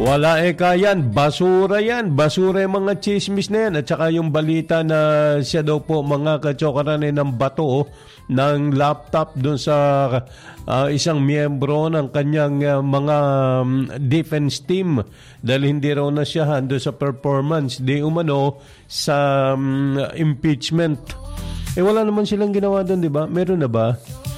Wala yan, basura yan, basura yung mga chismis na yan. At saka yung balita na siya daw po mga katsokaran ng bato ng laptop doon sa isang miyembro ng kanyang mga defense team dahil hindi raw na siya doon sa performance di umano sa impeachment. Wala naman silang ginawa doon, di ba? Meron na ba?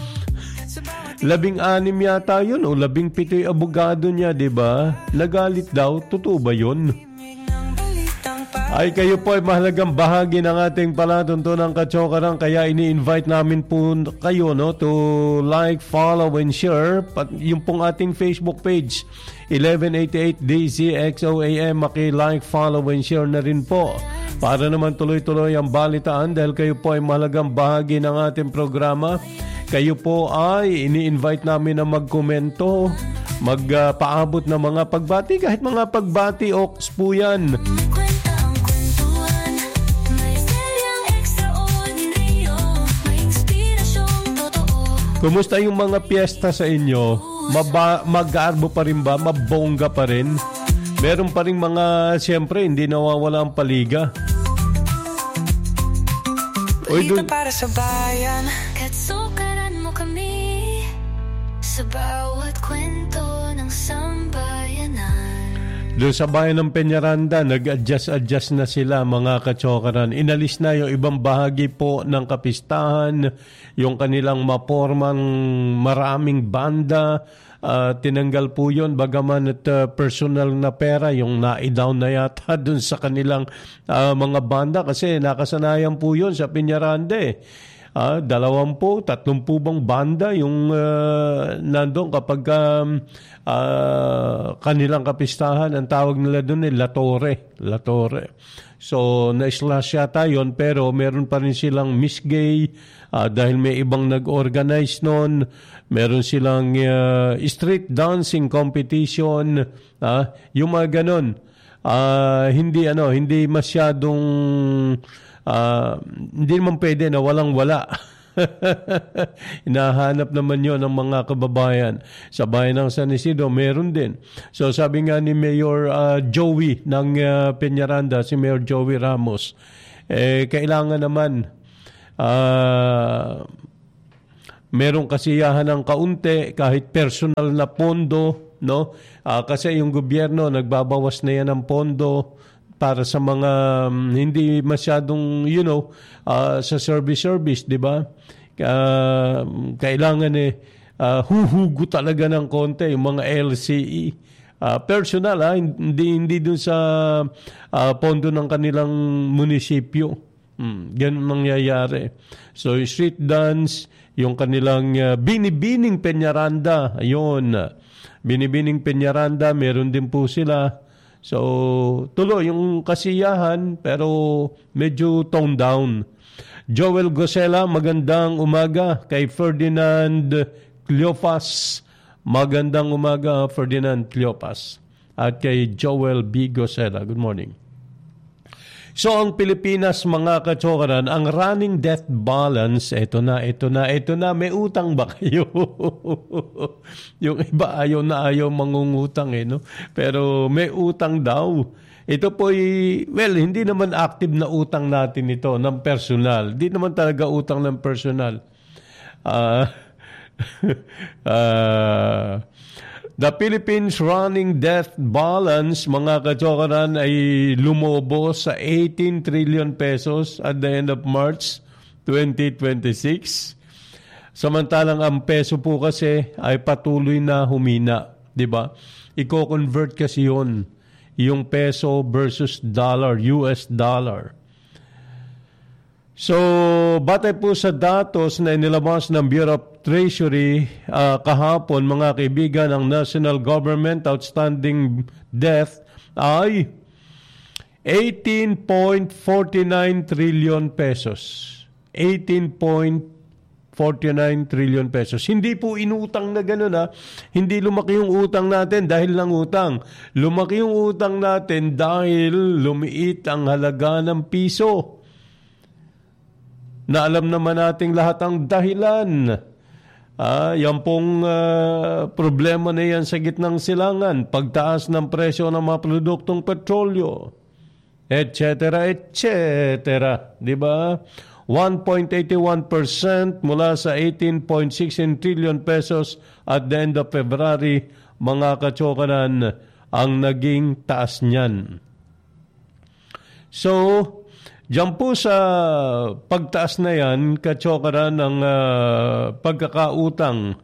16 yata yun o 17 abogado niya, di ba? Nagalit daw. Totoo ba yun? Ay, kayo po ay mahalagang bahagi ng ating palatuntunan katsokaran. Kaya ini-invite namin po kayo to like, follow, and share. Yung pong ating Facebook page, 1188 DZXOAM. Maki-like, follow, and share na rin po. Para naman tuloy-tuloy ang balitaan dahil kayo po ay mahalagang bahagi ng ating programa. Kayo po ay ini-invite namin na magkomento, magpaabot ng mga pagbati, kahit mga pagbati, oks po yan. Kumusta yung mga piyesta sa inyo? Mag-aarbo pa rin ba? Mabongga pa rin? Meron pa rin mga, siyempre, hindi nawawala ang paliga. Balita para sa bayan, katsukaran mo kami sa bawat kwento ng sambayanan. Doon sa bayan ng Peñaranda, nag-adjust na sila mga katsokaran. Inalis na yung ibang bahagi po ng kapistahan, yung kanilang mapormang maraming banda. Tinanggal po yun bagaman at personal na pera yung na-down na yata dun sa kanilang mga banda kasi nakasanayan po yun sa Peñaranda 20, 30 bang banda yung nandun kapag kanilang kapistahan ang tawag nila dun Latore. So na-slash yata yun pero meron pa rin silang Miss Gay dahil may ibang nag-organize nun. Meron silang street dancing competition, yung mga ganon. Hindi masyadong hindi naman pwede na walang-wala. Hinahanap naman yon ng mga kababayan. Sa bayan ng San Isidro, meron din. So sabi nga ni Mayor Joey ng Peñaranda, si Mayor Joey Ramos, kailangan naman merong kasiyahan ng kaunti kahit personal na pondo, no? Kasi yung gobyerno nagbabawas na yan ng pondo para sa mga hindi masyadong sa service, di ba? Kailangan huhugo talaga ng konti yung mga LCE. Personal, hindi dun sa pondo ng kanilang munisipyo. Ganun nangyayari. So street dance, yung kanilang Binibining Peñaranda, ayun. Binibining Peñaranda, meron din po sila. So, tuloy yung kasiyahan, pero medyo toned down. Joel Gosela, magandang umaga. Kay Ferdinand Cleopas, magandang umaga, Ferdinand Cleopas. At kay Joel B. Gosela, good morning. So, ang Pilipinas, mga katsokaran, ang running debt balance, ito na, may utang ba kayo? Yung iba ayaw mangungutang no? Pero may utang daw. Ito po hindi naman active na utang natin ito ng personal. Hindi naman talaga utang ng personal. The Philippines running debt balance, mga katsokaran, ay lumobo sa 18 trillion pesos at the end of March 2026. Samantalang ang peso po kasi ay patuloy na humina, di ba? Iko-convert kasi yung peso versus dollar, US dollar. So, batay po sa datos na inilabas ng Bureau of Treasury kahapon, mga kaibigan, ang national government outstanding debt ay 18.49 trillion pesos. 18.49 trillion pesos. Hindi po inutang na gano'n Hindi lumaki yung utang natin dahil lang utang. Lumaki yung utang natin dahil lumiit ang halaga ng piso. Na alam naman nating lahat ang dahilan. Yan pong problema na yan sa gitnang silangan, pagtaas ng presyo ng mga produktong petrolyo, etc., etc. Di ba? 1.81% mula sa 18.16 trillion pesos at the end of February, mga katsokanan, ang naging taas niyan. So, diyan po sa pagtaas na yan, katsokaran ng pagkakautang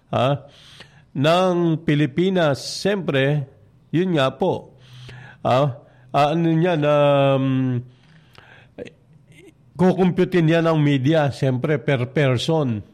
ng Pilipinas, siyempre, yun nga po. Kukumputin yan ng media, siyempre per person.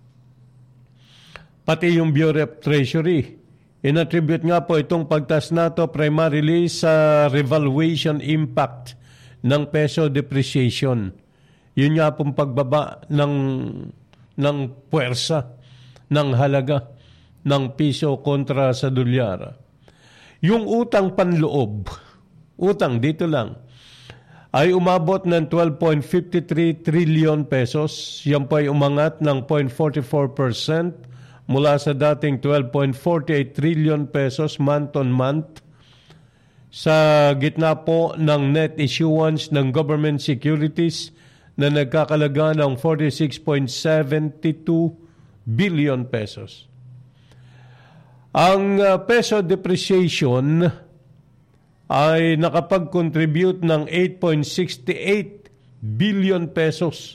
Pati yung Bureau of Treasury. Inattribute nga po itong pagtaas na to primarily sa revaluation impact ng peso depreciation. Yun nga pong pagbaba ng puwersa, ng halaga ng piso kontra sa dolyar. Yung utang panloob, utang dito lang, ay umabot ng 12.53 trillion pesos. Yan po ay umangat ng 0.44% mula sa dating 12.48 trillion pesos month on month. Sa gitna po ng net issuance ng government securities na nagkakalaga ng 46.72 billion pesos. Ang peso depreciation ay nakapag-contribute ng 8.68 billion pesos.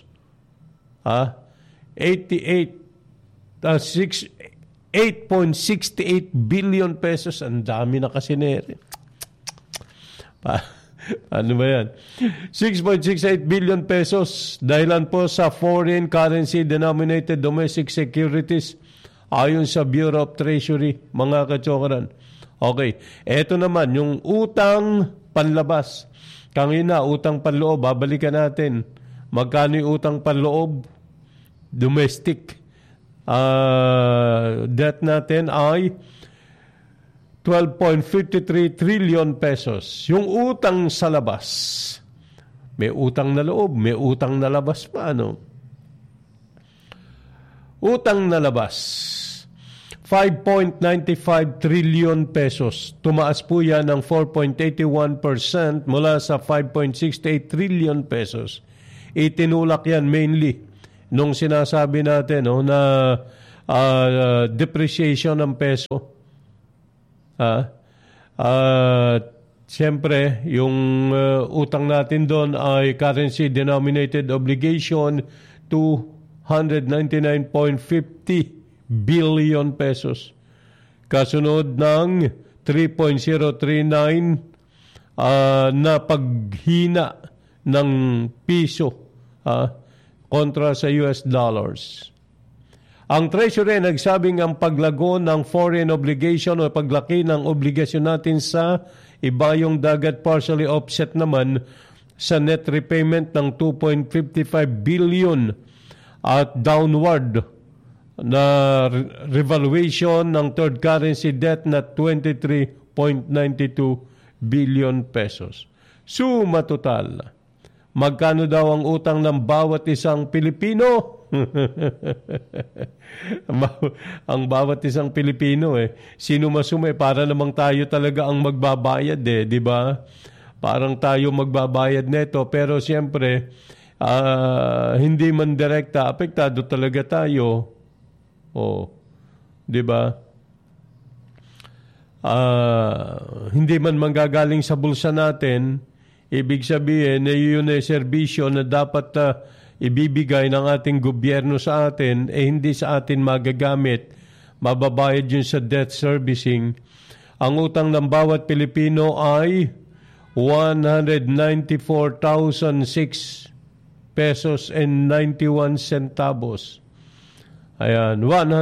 8.68 billion pesos. Ang dami na kasi nere. Ano ba yan? 6.68 billion pesos dahilan po sa foreign currency denominated domestic securities ayon sa Bureau of Treasury, mga katsokaran. Okay, eto naman yung utang panlabas. Kanina, utang panloob, babalikan natin. Magkano yung utang panloob? Domestic debt natin ay 12.53 trillion pesos. Yung utang sa labas, may utang na loob, may utang na labas pa, ano? Utang na labas, 5.95 trillion pesos. Tumaas po yan ng 4.81% mula sa 5.68 trillion pesos. Itinulak yan mainly nung sinasabi natin na depreciation ng peso. Siyempre, yung utang natin doon ay currency denominated obligation to 199.50 billion pesos. Kasunod ng 3.039 na paghina ng piso kontra sa US dollars. Ang Treasury nagsabing ang paglago ng foreign obligation o paglaki ng obligasyon natin sa ibayong dagat partially offset naman sa net repayment ng 2.55 billion at downward na revaluation ng third currency debt na 23.92 billion pesos. Suma total, magkano daw ang utang ng bawat isang Pilipino? Ang bawat isang Pilipino sino masume para namang tayo talaga ang magbabayad di ba? Parang tayo magbabayad neto pero siyempre hindi man direkta apektado talaga tayo. Di ba? Hindi man manggagaling sa bulsa natin, ibig sabihin na yun ay serbisyo na dapat ibibigay ng ating gobyerno sa atin, hindi sa atin magagamit, mababayad yun sa debt servicing. Ang utang ng bawat Pilipino ay 194,006 pesos and 91 centavos. Ayan,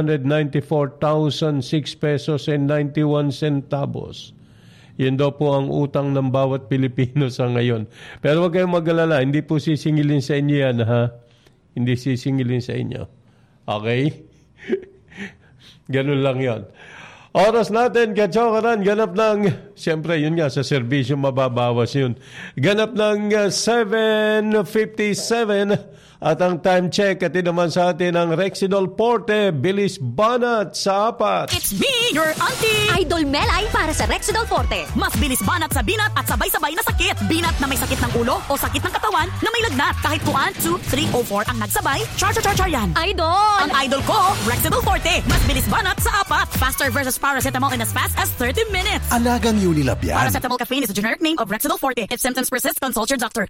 194,006 pesos and 91 centavos. Yun daw po ang utang ng bawat Pilipino sa ngayon. Pero huwag kayong mag-alala, hindi po sisingilin sa inyo yan, ha? Hindi sisingilin sa inyo. Okay? Ganun lang yon. Oras natin, Kachokaran, ganap ng, siyempre yun nga, sa serbisyo mababawas yun. Ganap ng 7:57 at ang time check, at naman sa atin ang Rexidol Forte, bilis banat sa 4. It's me, your auntie! Idol Melay para sa Rexidol Forte. Mas bilis banat sa binat at sabay-sabay na sakit. Binat na may sakit ng ulo o sakit ng katawan na may lagnat. Kahit 1, 2, 3 o 4 ang nagsabay, char yan. Idol! Ang idol ko, Rexidol Forte. Mas bilis banat sa 4. Faster versus paracetamol in as fast as 30 minutes. Alagang Unilab yan. Paracetamol caffeine is a generic name of Rexidol Forte. If symptoms persist, consult your doctor.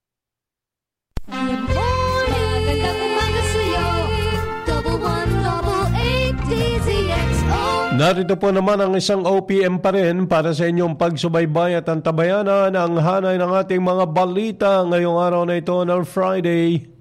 Magandang umaga sa'yo. 1188 DZXO. Narito po naman ang isang OPM pa rin para sa inyong pagsubaybay at antabayanan ang hanay ng ating mga balita ngayong araw na ito ng Friday.